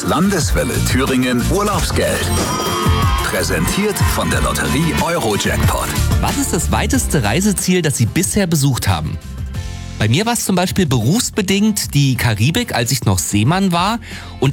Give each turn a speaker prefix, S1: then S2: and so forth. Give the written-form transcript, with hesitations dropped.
S1: Landeswelle Thüringen Urlaubsgeld. Präsentiert von der Lotterie Eurojackpot.
S2: Was ist das weiteste Reiseziel, das Sie bisher besucht haben? Bei mir war es zum Beispiel berufsbedingt die Karibik, als ich noch Seemann war. Und